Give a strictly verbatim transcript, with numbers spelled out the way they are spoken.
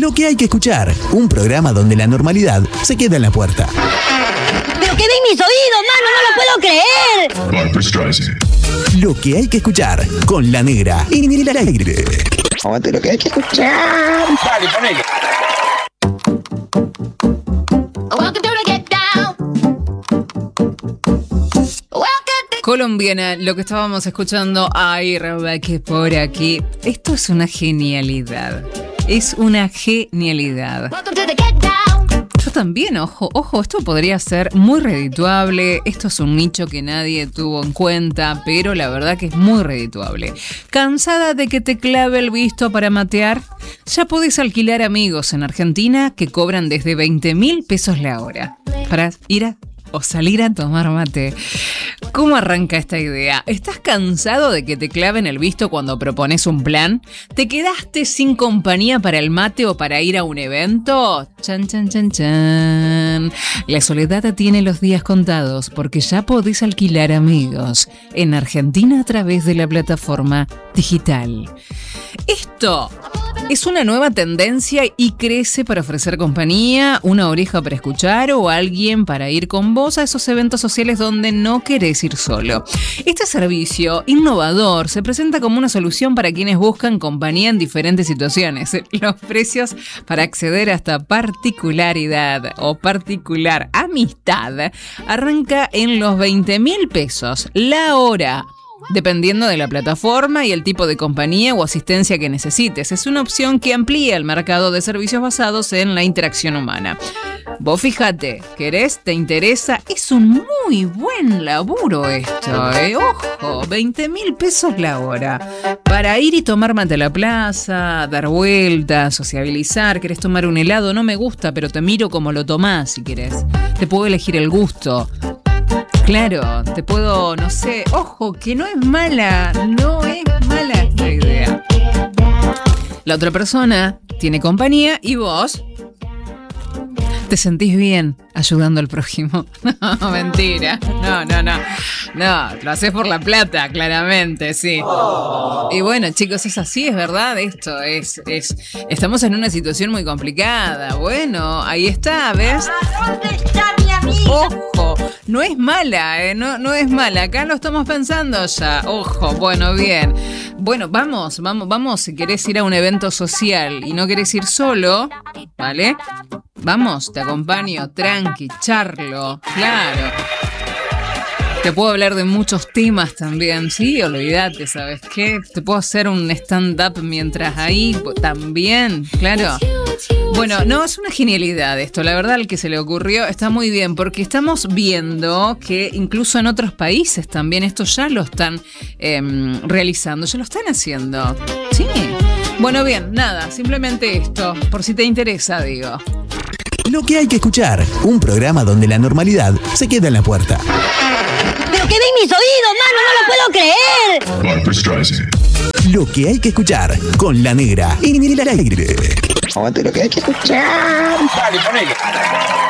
Lo que hay que escuchar, un programa donde la normalidad se queda en la puerta. ¡Pero qué ven mis oídos, mano! ¡No lo puedo creer! Barbra Streisand. Lo que hay que escuchar, con la negra en el aire. Aguante lo que hay que escuchar. Dale, ponele. Colombiana, lo que estábamos escuchando, ay, Rebecca, por aquí. Esto es una genialidad. Es una genialidad. Yo también, ojo, ojo, esto podría ser muy redituable. Esto es un nicho que nadie tuvo en cuenta, pero la verdad que es muy redituable. ¿Cansada de que te clave el visto para matear? Ya podés alquilar amigos en Argentina que cobran desde veinte mil pesos la hora para ir a o salir a tomar mate. ¿Cómo arranca esta idea? ¿Estás cansado de que te claven el visto cuando propones un plan? ¿Te quedaste sin compañía para el mate o para ir a un evento? Chan, chan, chan, chan. La soledad tiene los días contados porque ya podés alquilar amigos en Argentina a través de la plataforma digital. Esto es una nueva tendencia y crece para ofrecer compañía, una oreja para escuchar o alguien para ir con vos a esos eventos sociales donde no querés ir solo. Este servicio innovador se presenta como una solución para quienes buscan compañía en diferentes situaciones. Los precios para acceder a esta particularidad o particular amistad arranca en los veinte mil pesos la hora, dependiendo de la plataforma y el tipo de compañía o asistencia que necesites. Es una opción que amplía el mercado de servicios basados en la interacción humana. Vos fíjate, ¿querés? ¿Te interesa? Es un muy buen laburo esto, ¿eh? Ojo, veinte mil pesos la hora. Para ir y tomar mate a la plaza, dar vueltas, sociabilizar. ¿Querés tomar un helado? No me gusta, pero te miro como lo tomás si querés. Te puedo elegir el gusto. Claro, te puedo, no sé, ojo, que no es mala, no es mala esta idea. La otra persona tiene compañía y vos te sentís bien ayudando al prójimo. No, mentira, no, no, no, no, lo haces por la plata, claramente, sí. Y bueno, chicos, es así, es verdad, esto es, es, estamos en una situación muy complicada. Bueno, ahí está, ¿ves? ¿Dónde está mi amiga? Ojo, no es mala, ¿eh? No, no es mala. Acá lo estamos pensando ya. Ojo, bueno, bien. Bueno, vamos, vamos, vamos. Si querés ir a un evento social y no querés ir solo, ¿vale? Vamos, te acompaño, tranqui, charlo, claro. Te puedo hablar de muchos temas también, sí, olvídate, ¿sabes qué? Te puedo hacer un stand-up mientras ahí, también, claro. Bueno, no, es una genialidad esto, la verdad, el que se le ocurrió está muy bien, porque estamos viendo que incluso en otros países también esto ya lo están eh, realizando, ya lo están haciendo, sí. Bueno, bien, nada, simplemente esto, por si te interesa, digo. Lo que hay que escuchar, un programa donde la normalidad se queda en la puerta. ¡Pero qué ven mis oídos, mano! ¡No lo puedo creer! Barbra Streisand. Lo que hay que escuchar, con la negra en el aire. Aguante lo que hay que escuchar. Dale, ponele.